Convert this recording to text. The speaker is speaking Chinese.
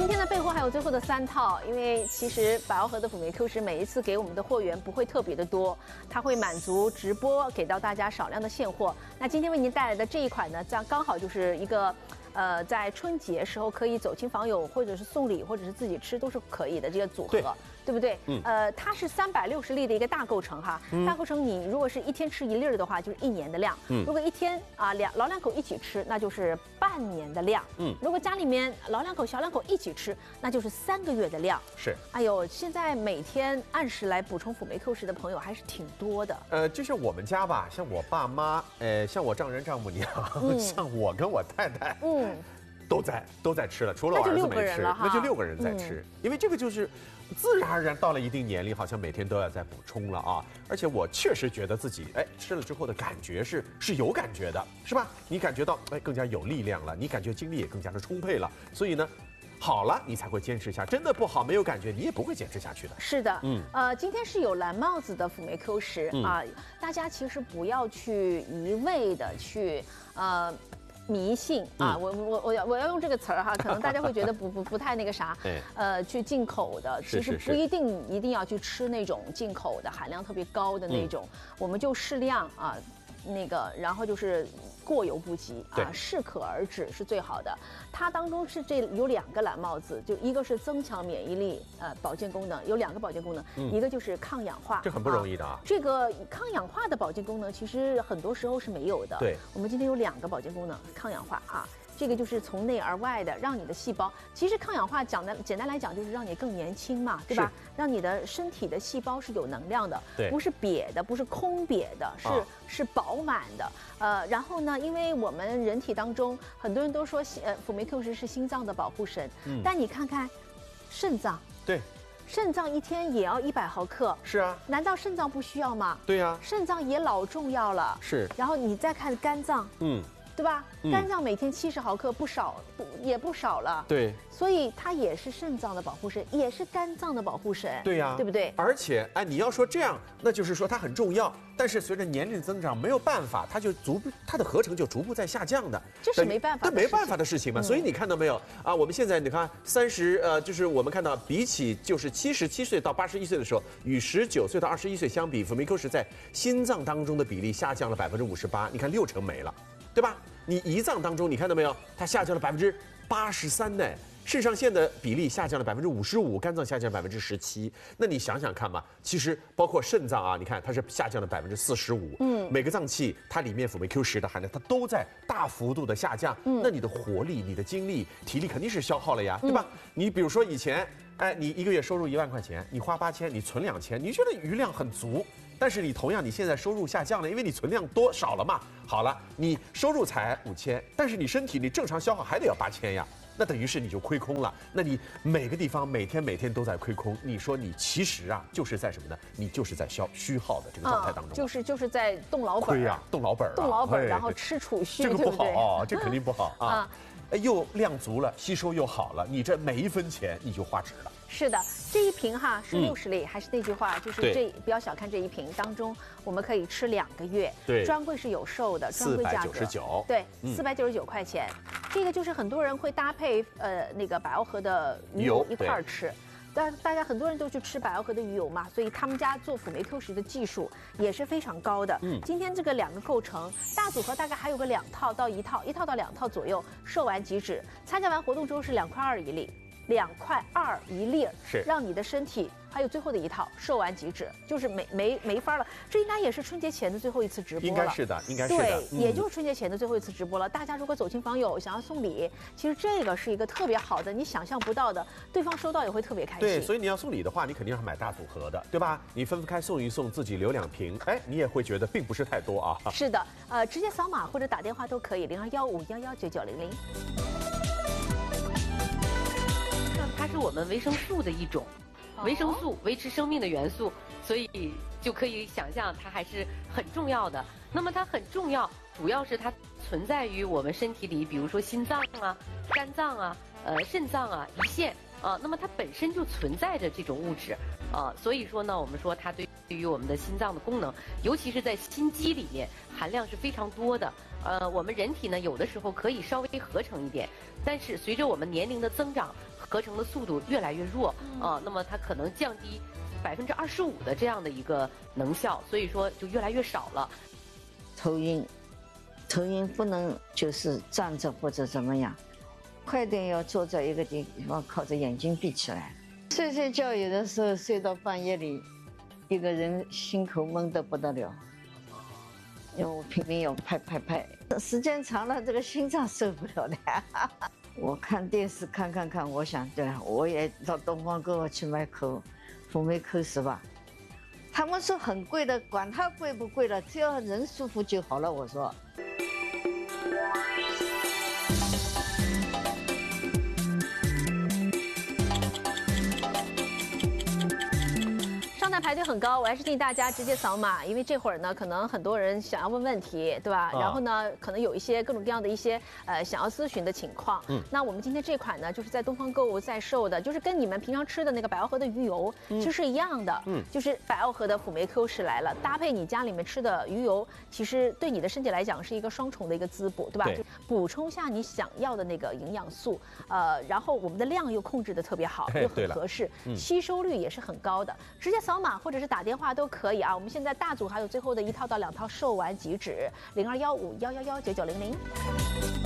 今天的备货还有最后的3套，因为其实百奥和的辅酶 Q10每一次给我们的货源不会特别的多，它会满足直播给到大家少量的现货。那今天为您带来的这一款呢，这样刚好就是一个。在春节时候可以走亲访友，或者是送礼，或者是自己吃都是可以的这个组合，对不对？它是360粒的一个大构成哈，大构成你如果是一天吃1粒的话，就是1年的量。如果一天老两口一起吃，那就是半年的量。如果家里面老两口、小两口一起吃，那就是3个月的量。 是。 哎呦，现在每天按时来补充辅酶 Q10的朋友还是挺多的。 就像我们家吧，像我爸妈，像我丈人丈母娘，像我跟我太太，都在吃了，除了我儿子没吃，那就6个人在吃。因为这个就是自然而然到了一定年龄，好像每天都要再补充了啊。而且我确实觉得自己吃了之后的感觉是有感觉的，是吧？你感觉到更加有力量了，你感觉精力也更加的充沛了，所以呢。好了，你才会坚持下。真的不好，没有感觉，你也不会坚持下去的。 是的，今天是有蓝帽子的辅酶 Q10啊，大家其实不要去一味的去迷信啊，我要用这个词儿哈，可能大家会觉得不太那个啥，去进口的，其实不一定要去吃那种进口的含量特别高的那种，我们就适量啊。然后就是过犹不及啊，适可而止是最好的。它当中是有2个蓝帽子，就一个是增强免疫力，保健功能有2个保健功能，一个就是抗氧化， 这很不容易的啊。 这个抗氧化的保健功能其实很多时候是没有的。对，我们今天有2个保健功能，抗氧化啊。这个就是从内而外的，让你的细胞，其实抗氧化简单来讲就是让你更年轻嘛，对吧？让你的身体的细胞是有能量的，不是瘪的，不是空瘪的，是饱满的。然后呢，因为我们人体当中很多人都说，辅酶 Q10是心脏的保护神，但你看看肾脏，肾脏一天也要100毫克， 是啊， 难道肾脏不需要吗？ 对呀， 肾脏也老重要了，是。然后你再看肝脏，对吧？肝脏每天70毫克也不少了。对，所以它也是肾脏的保护神，也是肝脏的保护神。对呀，对不对？ 而且你要说这样，那就是说它很重要，但是随着年龄增长，没有办法，它的合成就逐步在下降的。 这是没办法的， 没办法的事情嘛。所以你看到没有啊？我们现在你看就是我们看到比起就是77岁到81岁的时候，与19岁到21岁相比，辅酶 Q10在心脏当中的比例下降了58%，你看6成没了。对吧？你胰脏当中，你看到没有？它下降了83%呢。肾上腺的比例下降了55%，肝脏下降17%。那你想想看嘛，其实包括肾脏啊，你看它是下降了45%。每个脏器它里面辅酶 Q10的含量，它都在大幅度的下降。那你的活力、你的精力、体力肯定是消耗了呀，对吧？你比如说以前，你1个月收入1万块钱，你花8000，你存2000，你觉得余量很足。但是你同样，你现在收入下降了，因为你存量少了嘛。好了，你收入才5000，但是你身体你正常消耗还得要8000呀，那等于是你就亏空了。那你每个地方每天都在亏空，你说你其实就是在什么呢？你就是在虚耗的这个状态当中， 就是在动老本。 亏呀，动老本， 然后吃储蓄， 这个不好啊，这肯定不好啊。又量足了，吸收又好了，你这每1分钱你就花值了。 是的，这一瓶哈是60粒，还是那句话，就是不要小看这一瓶当中，我们可以吃2个月。对，专柜是有售的，专柜价格 499， 对，499块钱。这个就是很多人会搭配百奥和的鱼油一块儿吃。但大家很多人都去吃百奥和的鱼油嘛，所以他们家做辅酶 Q10的技术也是非常高的。今天这个2个构成大组合大概还有个2套到1套，1套到2套左右，售完即止。参加完活动之后是2块2一粒，2块2一粒，是让你的身体。还有最后的1套售完即止，就是没法了。这应该也是春节前的最后一次直播了。 应该是的。 对，也就是春节前的最后一次直播了。大家如果走亲访友想要送礼，其实这个是一个特别好的，你想象不到的，对方收到也会特别开心。 对，所以你要送礼的话，你肯定要买大组合的，对吧？你分开送一送，自己留2瓶，你也会觉得并不是太多啊。 是的，直接扫码或者打电话都可以，0215119900。 它是我们维生素的一种。维生素维持生命的元素，所以就可以想象它还是很重要的。那么它很重要，主要是它存在于我们身体里，比如说心脏啊、肝脏啊、肾脏啊、胰腺啊，那么它本身就存在着这种物质所以说呢，我们说它对于我们的心脏的功能，尤其是在心肌里面含量是非常多的。我们人体呢有的时候可以稍微合成一点，但是随着我们年龄的增长， 合成的速度越来越弱那么它可能降低25%的这样的一个能效，所以说就越来越少了。 头晕不能就是站着或者怎么样，快点要坐在一个地方，靠着眼睛闭起来。睡觉有的时候睡到半夜里，一个人心口闷得不得了，因为我拼命要拍，时间长了这个心脏受不了的。我看电视看，我想对了，我也到东方购物去买口辅酶Cos吧。他们说很贵的，管它贵不贵了，只要人舒服就好了。我说。 上台排队很高，我还是建议大家直接扫码，因为这会儿呢，可能很多人想要问问题，对吧？然后呢，可能有一些各种各样的一些想要咨询的情况。那我们今天这款呢，就是在东方购物在售的，就是跟你们平常吃的那个百奥河的鱼油其实是一样的。就是百奥河的辅酶Cos来了，搭配你家里面吃的鱼油，其实对你的身体来讲是一个双重的一个滋补，对吧？就补充下你想要的那个营养素，然后我们的量又控制的特别好，又很合适，吸收率也是很高的，直接扫码或者是打电话都可以啊。我们现在大组还有最后的1套到2套售完即止，0215111990。